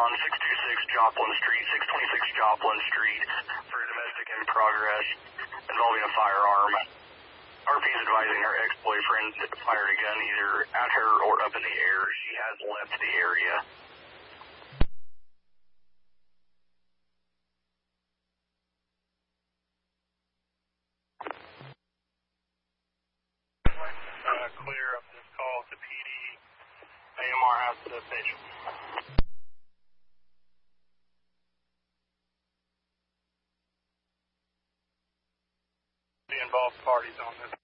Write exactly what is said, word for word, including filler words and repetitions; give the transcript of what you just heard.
on six two six Joplin Street, six twenty-six Joplin Street for a domestic in progress involving a firearm. R P is advising her ex-boyfriend fired a gun either at her or up in the air. She has left the area. Uh, clear up this call to P D. A M R has the patient. The involved parties on this.